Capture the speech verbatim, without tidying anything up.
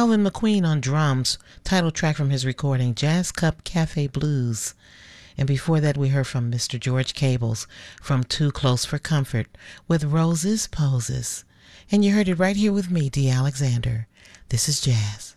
Alvin McQueen on drums, title track from his recording Jazz Cup Cafe Blues. And before that we heard from Mister George Cables from Too Close for Comfort with Roses Poses. And you heard it right here with me, Dee Alexander. This is Jazz.